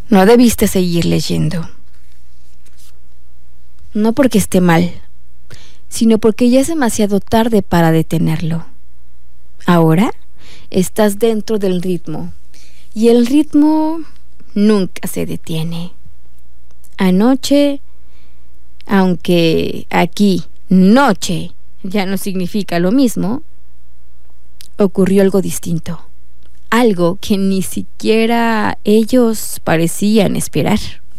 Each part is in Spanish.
No debiste seguir leyendo. No porque esté mal, sino porque ya es demasiado tarde para detenerlo. Ahora estás dentro del ritmo, y el ritmo nunca se detiene. Anoche, aunque aquí noche ya no significa lo mismo, ocurrió algo distinto, algo que ni siquiera ellos parecían esperar.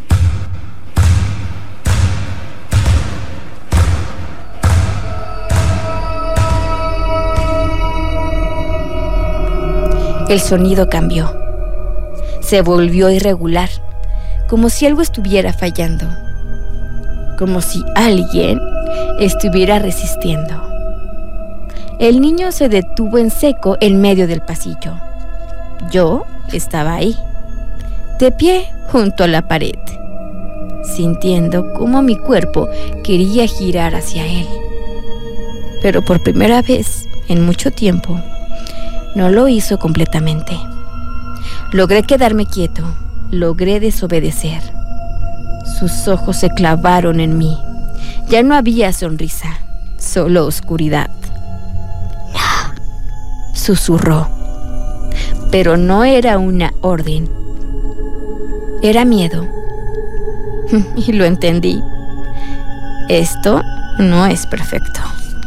El sonido cambió. Se volvió irregular, como si algo estuviera fallando, como si alguien estuviera resistiendo. El niño se detuvo en seco en medio del pasillo. Yo estaba ahí, de pie junto a la pared, sintiendo cómo mi cuerpo quería girar hacia él. Pero por primera vez en mucho tiempo, no lo hizo completamente. Logré quedarme quieto, logré desobedecer. Sus ojos se clavaron en mí. Ya no había sonrisa, solo oscuridad. ¡No!, susurró. Pero no era una orden. Era miedo. Y lo entendí. Esto no es perfecto.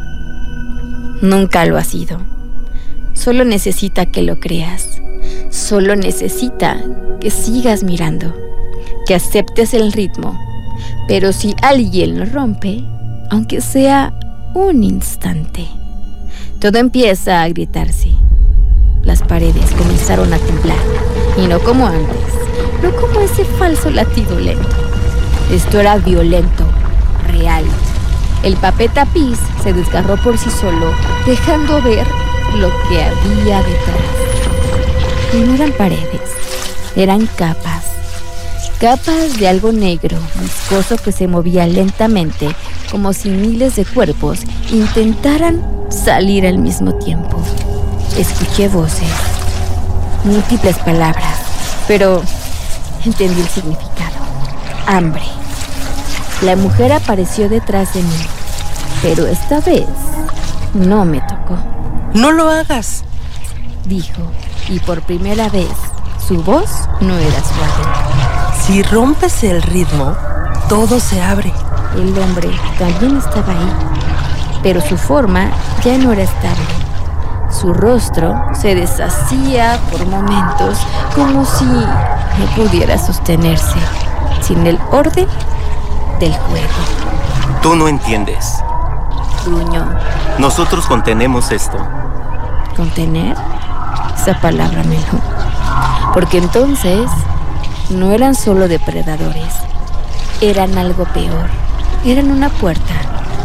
Nunca lo ha sido. Solo necesita que lo creas. Solo necesita que sigas mirando, que aceptes el ritmo. Pero si alguien lo rompe, aunque sea un instante, todo empieza a gritarse. Las paredes comenzaron a temblar, y no como antes, no como ese falso latido lento. Esto era violento, real. El papel tapiz se desgarró por sí solo, dejando ver lo que había detrás. Y no eran paredes, eran capas. Capas de algo negro, viscoso, que se movía lentamente, como si miles de cuerpos intentaran salir al mismo tiempo. Escuché voces, múltiples palabras, pero entendí el significado. Hambre. La mujer apareció detrás de mí, pero esta vez no me tocó. ¡No lo hagas!, dijo, y por primera vez su voz no era suave. Si rompes el ritmo, todo se abre. El hombre también estaba ahí, pero su forma ya no era estable. Su rostro se deshacía por momentos, como si no pudiera sostenerse, sin el orden del juego. Tú no entiendes. Gruñó. Nosotros contenemos esto. ¿Contener? Esa palabra me lo... Porque entonces no eran solo depredadores, eran algo peor, eran una puerta.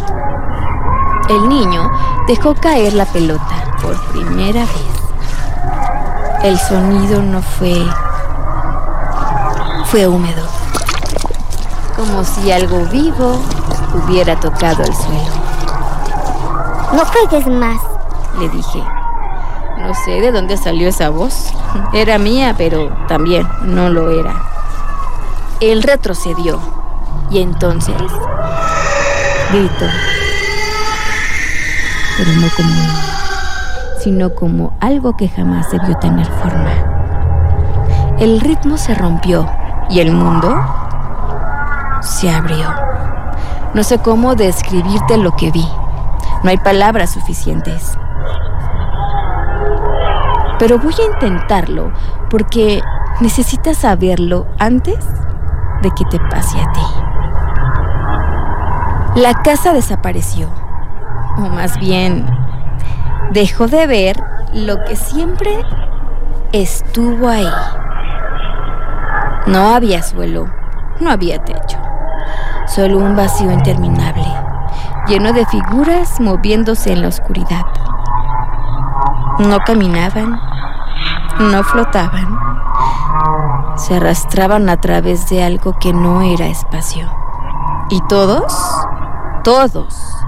El niño dejó caer la pelota por primera vez. El sonido no fue húmedo, como si algo vivo hubiera tocado el suelo. No pegues más, le dije. No sé de dónde salió esa voz. Era mía, pero también no lo era. Él retrocedió y entonces gritó. Pero no como él, sino como algo que jamás debió tener forma. El ritmo se rompió y el mundo se abrió. No sé cómo describirte lo que vi. No hay palabras suficientes. Pero voy a intentarlo porque necesitas saberlo antes de que te pase a ti. La casa desapareció, o más bien dejó de ver lo que siempre estuvo ahí. No había suelo, no había techo, solo un vacío interminable, lleno de figuras moviéndose en la oscuridad. No caminaban, no flotaban, se arrastraban a través de algo que no era espacio. Y todos